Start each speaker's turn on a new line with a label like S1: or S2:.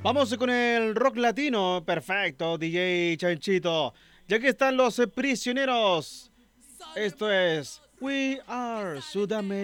S1: Vamos con el rock latino. Perfecto, DJ Chanchito. Ya que están los prisioneros. Esto es We Are Sudamérica.